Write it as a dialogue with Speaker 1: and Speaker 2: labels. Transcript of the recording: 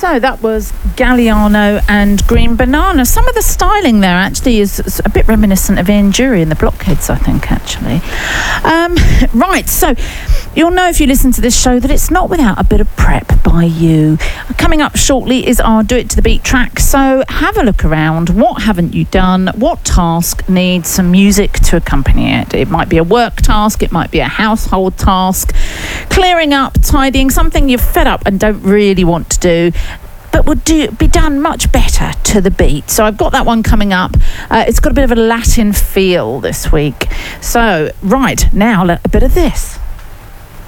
Speaker 1: So that was Galliano and Green Banana. Some of the styling there actually is a bit reminiscent of Ian Dury and the Blockheads, I think, actually. Right, so you'll know if you listen to this show that it's not without a bit of prep by you. Coming up shortly is our Do It to the Beat track, so have a look around. What haven't you done? What task needs some music to accompany it? It might be a work task, it might be a household task, clearing up, tidying, something you're fed up and don't really want to do, but would be done much better to the beat. So I've got that one coming up. It's got a bit of a Latin feel this week. So, right, now a bit of this.